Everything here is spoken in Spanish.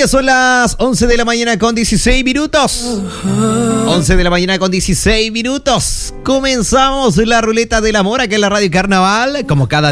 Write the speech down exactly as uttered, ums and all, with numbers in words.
ya son las once de la mañana con dieciséis minutos. once de la mañana con dieciséis minutos. Comenzamos la ruleta del amor aquí en la Radio Carnaval, como cada